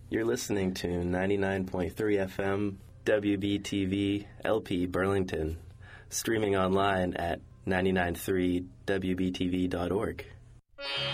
You're listening to 99.3 FM WBTV LP Burlington, streaming online at 993wbtv.org.